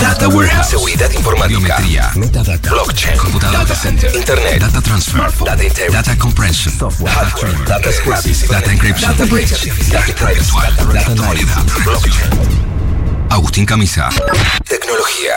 Data Warehouse, seguridad informática, biometría, metadata, blockchain, computador data center, internet, data transfer, data integrity, data compression, software, hardware, data scrapping, data encryption, data breach, data privacy, data actualidad, blockchain. Agustín Camisa. Tecnología.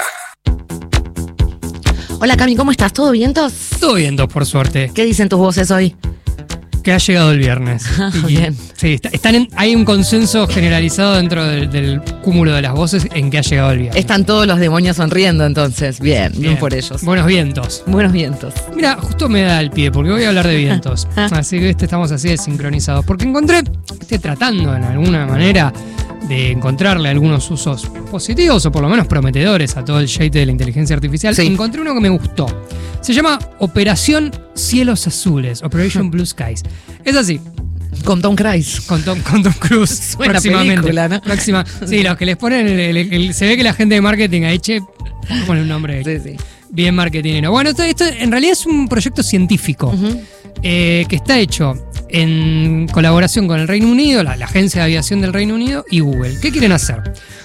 Hola Cami, ¿cómo estás? ¿Todo bien, Tos? Todo bien, Tos, por suerte. ¿Qué dicen tus voces hoy? Que ha llegado el viernes. Bien. Sí, hay un consenso generalizado dentro del cúmulo de las voces en que ha llegado el viernes. Están todos los demonios sonriendo entonces. Bien por ellos. Buenos vientos. Buenos vientos. Mira, justo me da el pie porque voy a hablar de vientos. Así que estamos así de sincronizados. Porque estoy tratando en alguna manera de encontrarle algunos usos positivos o por lo menos prometedores a todo el shade de la inteligencia artificial. Sí. Encontré uno que me gustó. Se llama Operación Cielos Azules, Operation Blue Skies. Es así. Con Tom Cruise. Con Tom Cruise. Suena próximamente. Película, ¿no? Sí, los que les ponen se ve que la gente de marketing ahí, pone un nombre sí. Bien marketingero. Bueno, esto en realidad es un proyecto científico que está hecho en colaboración con el Reino Unido, la Agencia de Aviación del Reino Unido y Google. ¿Qué quieren hacer?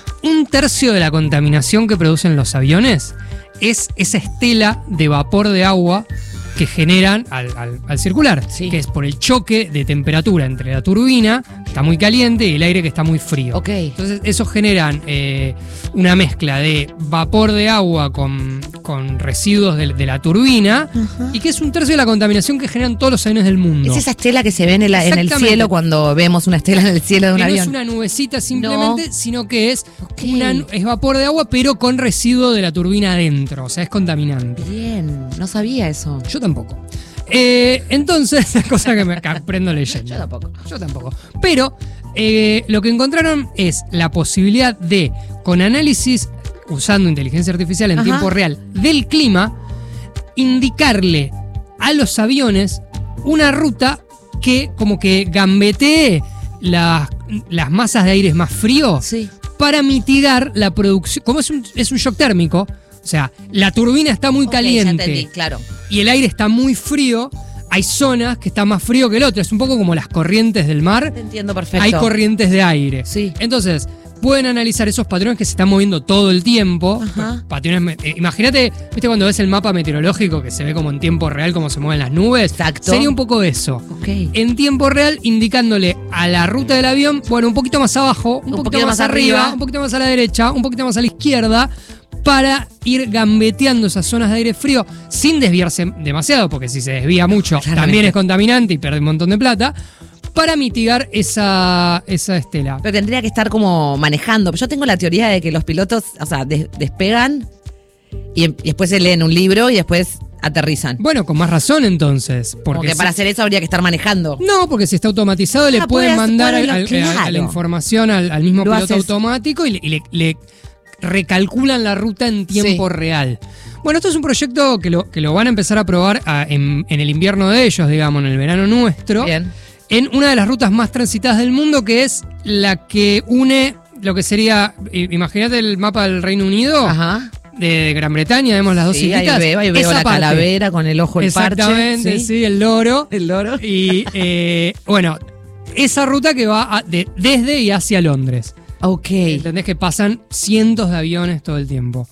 1/3 de la contaminación que producen los aviones es esa estela de vapor de agua que generan al circular, que es por el choque de temperatura entre la turbina, que está muy caliente, y el aire que está muy frío. Okay. Entonces, eso generan una mezcla de vapor de agua con residuos de la turbina, y que es 1/3 de la contaminación que generan todos los aviones del mundo. Es esa estela que se ve en el cielo cuando vemos una estela en el cielo de un avión. No es una nubecita simplemente, sino que es es vapor de agua, pero con residuo de la turbina adentro. O sea, es contaminante. Bien, no sabía eso. Yo tampoco. Entonces, cosa que me aprendo leyendo. Yo tampoco. Pero lo que encontraron es la posibilidad de, con análisis usando inteligencia artificial en tiempo real del clima, indicarle a los aviones una ruta que como que gambetee las masas de aire más frío para mitigar la producción. Como es un shock térmico, o sea, la turbina está muy caliente, ya entendí, claro, y el aire está muy frío, hay zonas que está más frío que el otro. Es un poco como las corrientes del mar. Te entiendo perfecto. Hay corrientes de aire. Sí. Entonces, pueden analizar esos patrones que se están moviendo todo el tiempo. Patrones, imagínate, ¿viste cuando ves el mapa meteorológico que se ve como en tiempo real cómo se mueven las nubes? Exacto. Sería un poco eso. En tiempo real, indicándole a la ruta del avión, bueno, un poquito más abajo, un poquito más arriba, un poquito más a la derecha, un poquito más a la izquierda, para ir gambeteando esas zonas de aire frío sin desviarse demasiado, porque si se desvía mucho también es contaminante y pierde un montón de plata, para mitigar esa estela. Pero tendría que estar como manejando. Yo tengo la teoría de que los pilotos, o sea, despegan y después se leen un libro y después aterrizan. Bueno, con más razón entonces. Porque para hacer eso habría que estar manejando. No, porque si está automatizado le pueden mandar a la información al mismo piloto automático y le recalculan la ruta en tiempo real. Bueno, esto es un proyecto que lo van a empezar a probar en el invierno de ellos, digamos, en el verano nuestro. Bien. En una de las rutas más transitadas del mundo, que es la que une lo que sería, imagínate el mapa del Reino Unido, de Gran Bretaña, vemos las dos islitas. Ahí veo la calavera con el ojo, el parche. Exactamente, sí, el loro. El loro. Y bueno, esa ruta que va desde y hacia Londres. Ok. ¿Entendés? Que pasan cientos de aviones todo el tiempo.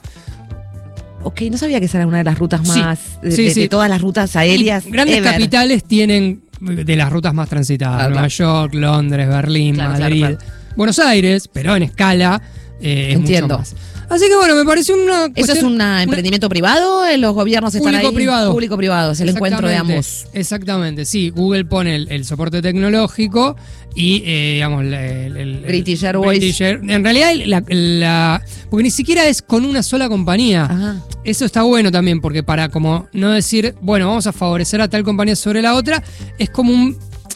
Ok, no sabía que esa era una de las rutas más de todas las rutas aéreas. Y grandes capitales tienen de las rutas más transitadas. Nueva York, Londres, Berlín, Madrid. Claro. Buenos Aires, pero en escala entiendo. Mucho más. Así que bueno, me pareció una cuestión. ¿Eso es un emprendimiento privado? ¿Los gobiernos están ahí? Público-privado, es el encuentro de ambos. Exactamente, sí. Google pone el soporte tecnológico y, digamos, el British Airways. En realidad, porque ni siquiera es con una sola compañía. Eso está bueno también, porque para como no decir, bueno, vamos a favorecer a tal compañía sobre la otra, es como un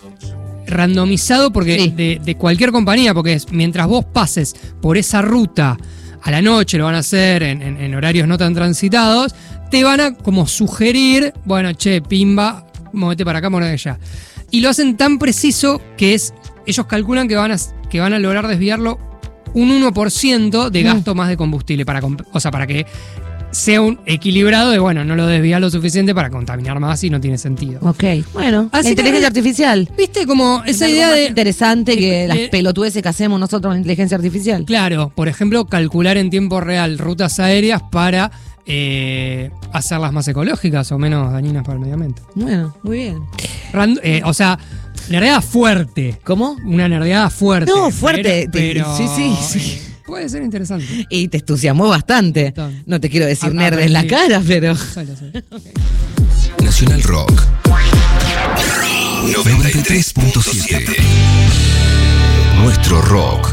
randomizado porque de cualquier compañía, porque mientras vos pases por esa ruta a la noche, lo van a hacer en horarios no tan transitados, te van a como sugerir, bueno, pimba, movete para acá, movete allá. Y lo hacen tan preciso que ellos calculan que van a lograr desviarlo un 1% de gasto más de combustible, para que sea un equilibrado de, bueno, no lo desvía lo suficiente para contaminar más y no tiene sentido. Ok, bueno, Así la inteligencia que, artificial. ¿Viste como esa Es idea algo más de... interesante que las pelotudeces que hacemos nosotros con la inteligencia artificial. Claro, por ejemplo, calcular en tiempo real rutas aéreas para hacerlas más ecológicas o menos dañinas para el medio ambiente. Bueno, muy bien. O sea, nerdeada fuerte. ¿Cómo? Una nerdeada fuerte. No, fuerte. Pero, sí. Puede ser interesante. Y te entusiasmó bastante. No te quiero decir nerd en la cara, pero... Nacional Rock 93.7. Nuestro rock.